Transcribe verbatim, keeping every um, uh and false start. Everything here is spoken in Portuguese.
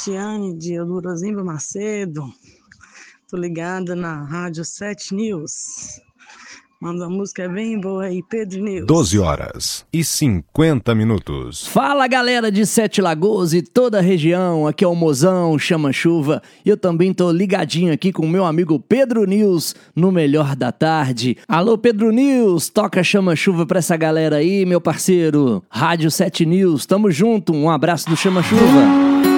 Cristiane de Eldorozimba Macedo. Tô ligada na Rádio sete News. Manda uma música bem boa aí, Pedro News. doze horas e cinquenta minutos. Fala, galera de Sete Lagoas e toda a região. Aqui é o Mozão, Chama Chuva. E eu também tô ligadinho aqui com o meu amigo Pedro News no Melhor da Tarde. Alô, Pedro News, toca Chama Chuva pra essa galera aí, meu parceiro. Rádio sete News, tamo junto. Um abraço do Chama Chuva.